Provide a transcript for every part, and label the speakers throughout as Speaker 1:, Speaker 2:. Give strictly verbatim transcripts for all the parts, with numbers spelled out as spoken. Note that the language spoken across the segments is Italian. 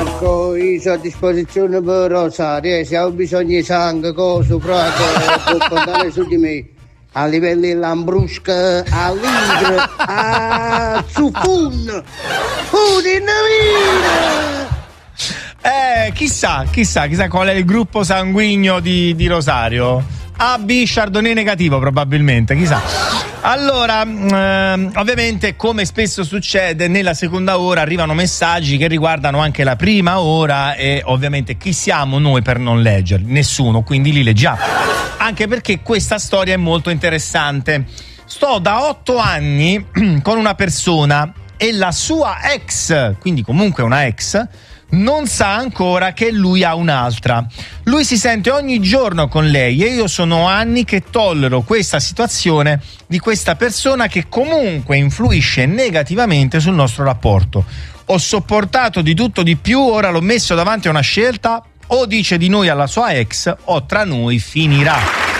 Speaker 1: Marco, io sono a disposizione per Rosario, se ho bisogno di sangue, coso, prato, può contare su di me. A livello di lambrusca, a ligre, a zufun, udinamina.
Speaker 2: Eh, chissà, chissà, chissà qual è il gruppo sanguigno di, di Rosario. A B Chardonnay negativo probabilmente, chissà. Allora, ehm, ovviamente come spesso succede nella seconda ora arrivano messaggi che riguardano anche la prima ora e ovviamente chi siamo noi per non leggerli? Nessuno, quindi li leggiamo. Anche perché questa storia è molto interessante. Sto da otto anni con una persona e la sua ex, quindi comunque una ex, non sa ancora che lui ha un'altra. Lui si sente ogni giorno con lei e io sono anni che tollero questa situazione di questa persona che comunque influisce negativamente sul nostro rapporto. Ho sopportato di tutto di più, ora l'ho messo davanti a una scelta: o dice di noi alla sua ex o tra noi finirà.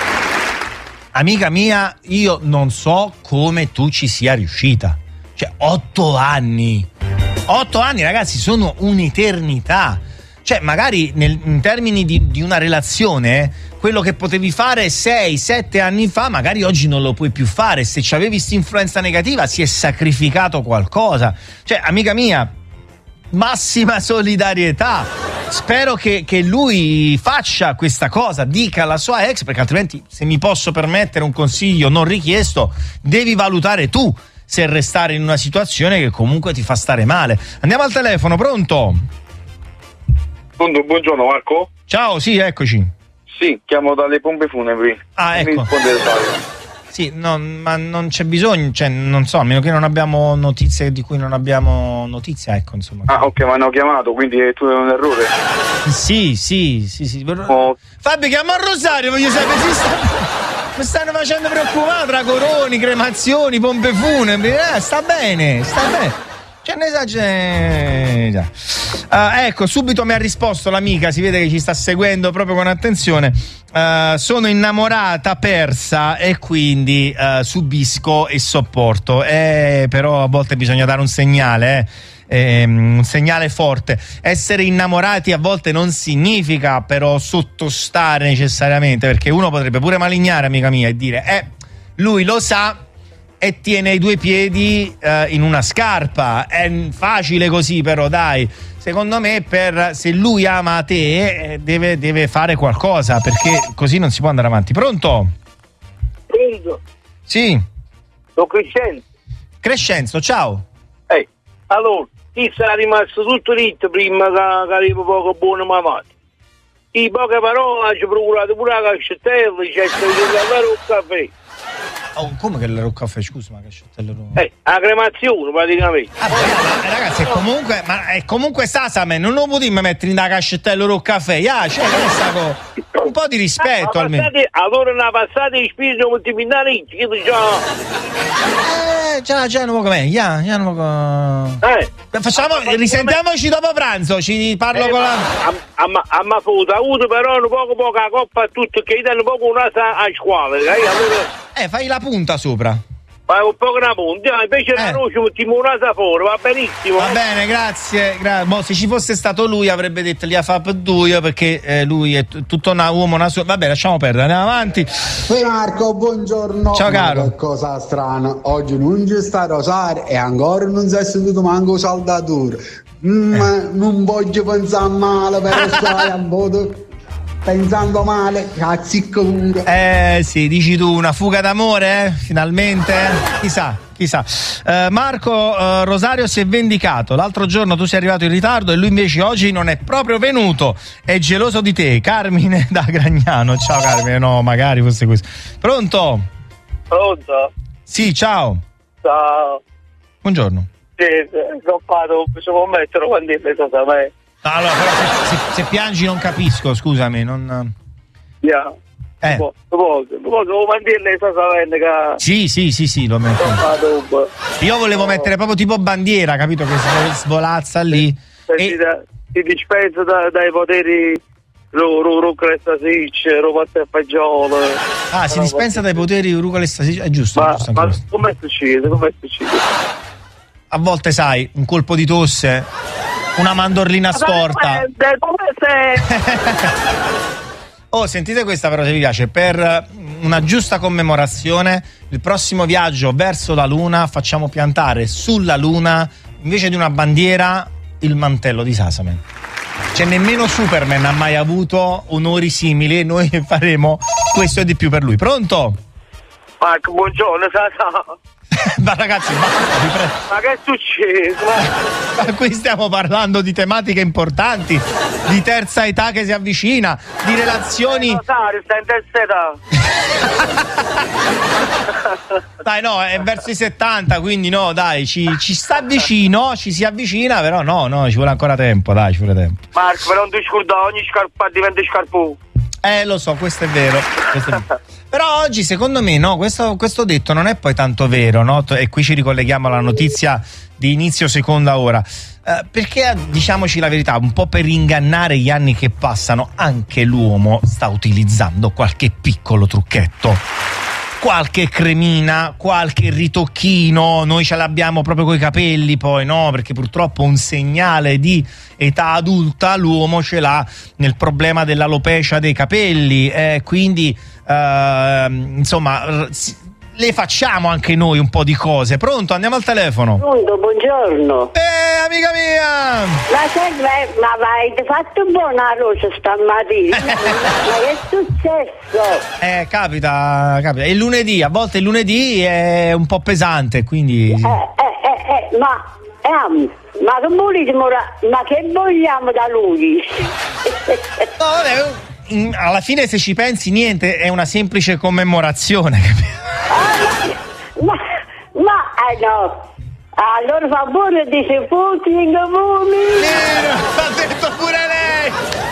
Speaker 2: Amica mia, io non so come tu ci sia riuscita. Cioè, otto anni. Otto anni, ragazzi, sono un'eternità. Cioè, magari nel, in termini di, di una relazione, quello che potevi fare sei sette anni fa, magari oggi non lo puoi più fare. Se ci avevi questa influenza negativa, si è sacrificato qualcosa. Cioè, amica mia, massima solidarietà. Spero che, che lui faccia questa cosa, dica alla sua ex, perché altrimenti, se mi posso permettere un consiglio non richiesto, devi valutare tu se restare in una situazione che comunque ti fa stare male. Andiamo al telefono, pronto?
Speaker 3: Buongiorno Marco.
Speaker 2: Ciao, sì, eccoci.
Speaker 3: Sì, chiamo dalle pompe funebri.
Speaker 2: Ah, ecco. Sì, no, ma non c'è bisogno, cioè non so, a meno che non abbiamo notizie di cui non abbiamo notizia, ecco, insomma.
Speaker 3: Ah, ok, ma hanno chiamato, quindi tu è un errore?
Speaker 2: Sì, sì, sì, sì.
Speaker 3: Oh.
Speaker 2: Fabio, chiama a Rosario, voglio sapere se sta... mi stanno facendo preoccupare tra coroni, cremazioni, pompe funebri. Eh, sta bene, sta bene. Cioè, ne sa, c'è... Uh, ecco, subito mi ha risposto l'amica, si vede che ci sta seguendo proprio con attenzione. Uh, sono innamorata, persa e quindi uh, subisco e sopporto. Eh, però a volte bisogna dare un segnale, eh. Eh, un segnale forte. Essere innamorati a volte non significa però sottostare necessariamente, perché uno potrebbe pure malignare, amica mia, e dire eh, lui lo sa e tiene i due piedi eh, in una scarpa. È facile così, però dai, secondo me per se lui ama te eh, deve, deve fare qualcosa, perché così non si può andare avanti. Pronto?
Speaker 4: Pronto?
Speaker 2: Sì.
Speaker 4: Sono Crescenzo.
Speaker 2: Crescenzo, ciao.
Speaker 4: Ehi, allora, chi sarà rimasto tutto ritto prima che, che arriva poco buono mamato? In poche parole ci procurato pure la cascettella, c'è stato un caffè.
Speaker 2: Oh, come che l'ero caffè? Scusa, ma che sceltello.
Speaker 4: Eh, la cremazione praticamente.
Speaker 2: Ah, beh, ragazzi, è comunque, ma è comunque Sasame, non lo potevi mettere in da cascettello ro caffè. Ya, cioè, questa un po' di rispetto
Speaker 4: ah,
Speaker 2: almeno.
Speaker 4: Passate, allora una passata di spirito multimilionari, che già.
Speaker 2: Eh, già, già un po' come, ya, ya un po'.
Speaker 4: Eh.
Speaker 2: Facciamo, risentiamoci dopo pranzo, ci parlo
Speaker 4: eh,
Speaker 2: con la.
Speaker 4: A ma a ma foto, ha avuto però un poco poco la coppa a tutto, che gli danno poco una a scuola, eh, allora.
Speaker 2: Eh, fai la punta sopra.
Speaker 4: Fai un po' una punta, invece eh. la noce mettiamo una fuori, va benissimo.
Speaker 2: Va bene, grazie. Gra- Mo, se ci fosse stato lui avrebbe detto li ha fatto due, perché eh, lui è t- tutto un uomo, una sua. Vabbè, lasciamo perdere, andiamo avanti.
Speaker 5: Ehi Marco, buongiorno.
Speaker 2: Ciao caro.
Speaker 5: Che cosa strana, oggi non c'è sta Rosario e ancora non si è sentito manco saldatore. Mm, ma eh. non voglio pensare male, però stai a voto. Pensando male, cazzi pure.
Speaker 2: Eh sì, dici tu, una fuga d'amore, eh? Finalmente? Chissà, chissà. Uh, Marco, uh, Rosario si è vendicato. L'altro giorno tu sei arrivato in ritardo e lui invece oggi non è proprio venuto. È geloso di te. Carmine da Gragnano. Ciao Carmine, no, magari fosse così. Pronto?
Speaker 4: Pronto?
Speaker 2: Sì, ciao.
Speaker 4: Ciao.
Speaker 2: Buongiorno.
Speaker 4: Sì, non fatto, posso mettere quando è pensato a me.
Speaker 2: Allora, però se, se, se piangi non capisco, scusami, non...
Speaker 4: Yeah.
Speaker 2: Eh.
Speaker 4: Lo posso, lo posso, lo mandirle sta sapendo che...
Speaker 2: Sì, sì, sì, sì, lo metto. Io volevo mettere proprio tipo bandiera, capito, che svolazza lì.
Speaker 4: E... Si dispensa da, dai poteri... Rucola e Stasic, Roma e Fagiolo.
Speaker 2: Ah, si dispensa dai poteri Rucola e Stasic, è giusto,
Speaker 4: ma,
Speaker 2: è giusto
Speaker 4: ma come succede, come succede?
Speaker 2: A volte sai, un colpo di tosse... una mandorlina storta.
Speaker 4: Eh, come se...
Speaker 2: Oh, sentite questa però se vi piace, per una giusta commemorazione, il prossimo viaggio verso la Luna facciamo piantare sulla Luna, invece di una bandiera, il mantello di Sasamen. Cioè nemmeno Superman ha mai avuto onori simili e noi faremo questo e di più per lui. Pronto?
Speaker 4: Marco, buongiorno, Sasa.
Speaker 2: Ma ragazzi, basta, vi prego.
Speaker 4: Ma che è successo?
Speaker 2: Ma qui stiamo parlando di tematiche importanti, di terza età che si avvicina, di relazioni.
Speaker 4: Rosario, sta in terza età.
Speaker 2: Dai, no, è verso i settanta, quindi no, dai, ci, ci sta vicino, ci si avvicina, però no, no, ci vuole ancora tempo, dai, ci vuole tempo.
Speaker 4: Marco, però non ti scordare, ogni scarpa diventa scarpù.
Speaker 2: Eh, lo so, questo è vero. Questo è vero. Però oggi, secondo me, no, questo, questo detto non è poi tanto vero, no? E qui ci ricolleghiamo alla notizia di inizio seconda ora. Eh, perché, diciamoci la verità, un po' per ingannare gli anni che passano, anche l'uomo sta utilizzando qualche piccolo trucchetto. Qualche cremina, qualche ritocchino, noi ce l'abbiamo proprio coi capelli poi, no? Perché purtroppo un segnale di età adulta l'uomo ce l'ha nel problema dell'alopecia dei capelli, eh, quindi eh, insomma le facciamo anche noi un po' di cose. Pronto? Andiamo al telefono.
Speaker 6: Pronto, buongiorno.
Speaker 2: Eh, amica mia!
Speaker 6: Ma sai, ma avete fatto buona rosa stamattina? Ma che è successo?
Speaker 2: Eh, capita, capita. Il lunedì, a volte il lunedì è un po' pesante, quindi...
Speaker 6: Eh, eh, eh, eh, ma... Eh, ma che vogliamo, ma che vogliamo da lui?
Speaker 2: No, vabbè, in, alla fine se ci pensi niente, è una semplice commemorazione, capito?
Speaker 6: Ah, ma, ma, ma eh no, allora fa buono dice Putin, Mumi.
Speaker 2: L'ha detto pure lei.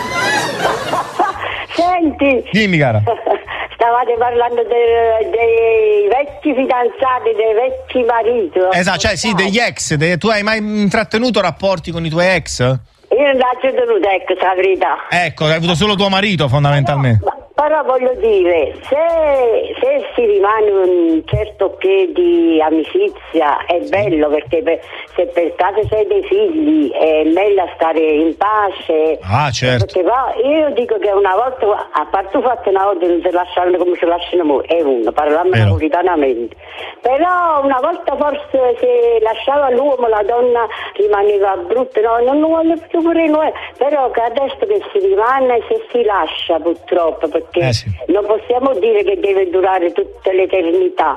Speaker 6: Senti,
Speaker 2: Dimmi, cara.
Speaker 6: Stavate parlando dei, dei vecchi fidanzati, dei vecchi mariti.
Speaker 2: Esatto, cioè sì, degli ex. De, tu hai mai intrattenuto rapporti con i tuoi ex?
Speaker 6: Io non l'ho tenuto, ecco, la verità.
Speaker 2: Ecco, hai avuto solo tuo marito fondamentalmente.
Speaker 6: No, però voglio dire, se, se si rimane un certo che di amicizia è bello, perché per, se per caso sei dei figli è meglio stare in pace.
Speaker 2: Ah, certo.
Speaker 6: Perché va, io dico che una volta, a parte il fatto una volta non si lasciano come si lasciano mo, è uno, parliamo napolitanamente. Però una volta forse se lasciava l'uomo la donna rimaneva brutta, no, non lo voglio più pure noi, però che adesso che si rimane se si lascia purtroppo, perché
Speaker 2: eh sì.
Speaker 6: non possiamo dire che deve durare tutta l'eternità,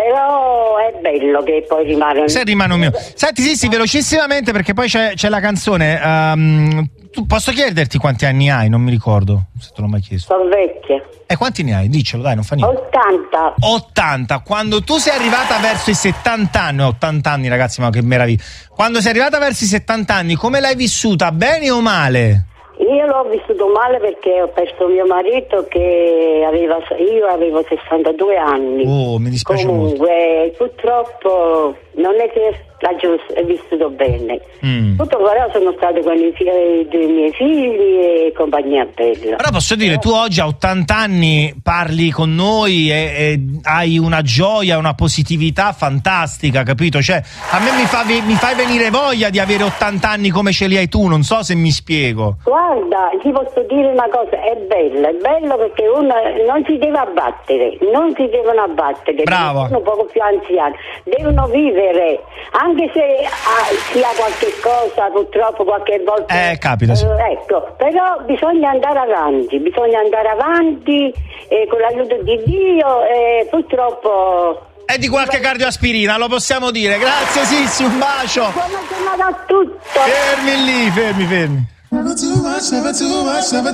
Speaker 6: però è bello che poi rimane.
Speaker 2: Se rimane un mio. Senti, sì, sì, velocissimamente perché poi c'è, c'è la canzone. Um, tu, posso chiederti quanti anni hai? Non mi ricordo, se te l'ho mai chiesto.
Speaker 6: Sono vecchia.
Speaker 2: E quanti ne hai? Diccelo, dai, non fa niente.
Speaker 6: ottanta.
Speaker 2: ottanta. Quando tu sei arrivata verso i settanta anni, ottanta anni ragazzi, ma che meraviglia. Quando sei arrivata verso i settanta anni, come l'hai vissuta? Bene o male?
Speaker 6: Io l'ho vissuto male perché ho perso mio marito che aveva, io avevo sessantadue anni.
Speaker 2: Oh, mi dispiace
Speaker 6: Comunque,
Speaker 2: molto.
Speaker 6: Purtroppo non è che l'ho vissuto bene.
Speaker 2: Mm.
Speaker 6: Tutto però sono stato con i figli dei miei figli e compagnia bella.
Speaker 2: Però posso dire, tu oggi a ottanta anni parli con noi e, e hai una gioia, una positività fantastica, capito? Cioè, a me mi, fa, mi fai venire voglia di avere ottanta anni come ce li hai tu, non so se mi spiego.
Speaker 6: Guarda, ti posso dire una cosa, è bello, è bello perché uno non si deve abbattere, non si devono abbattere.
Speaker 2: Bravo.
Speaker 6: Sono poco più anziani, devono vivere, anche se ah, si ha qualche cosa, purtroppo qualche volta.
Speaker 2: Eh, capita, sì.
Speaker 6: Eh, ecco, però bisogna andare avanti, bisogna andare avanti eh, con l'aiuto di Dio e purtroppo...
Speaker 2: E di qualche cardioaspirina, lo possiamo dire. Grazie Sissi, un bacio.
Speaker 6: Buona giornata a tutto.
Speaker 2: Fermi lì, fermi, fermi.
Speaker 7: Never too much, never too much, never